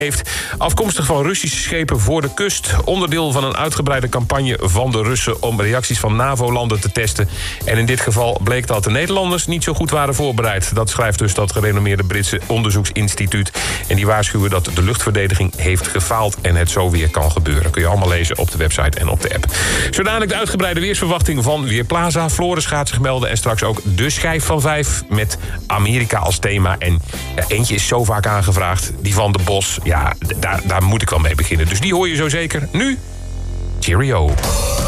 heeft. Afkomstig van Russische schepen voor de kust. Onderdeel van een uitgebreide campagne van de Russen om reacties van NAVO-landen te testen. En in dit geval bleek dat de Nederlanders niet zo goed waren voorbereid. Dat schrijft dus dat gerenommeerde Britse onderzoeksinstituut. En die waarschuwen dat de luchtverdediging heeft gefaald en het zo weer kan gebeuren. Kun je allemaal lezen op de website en op de app. Zo dadelijk de uitgebreide weersverwachting van Weerplaza. Floris gaat zich melden en straks ook de schijf van 5 met Amerika als thema. En eentje is zo vaak aangevraagd, die van de Bos. Ja, daar moet ik wel mee beginnen. Dus die hoor je zo zeker. Nu, cheerio.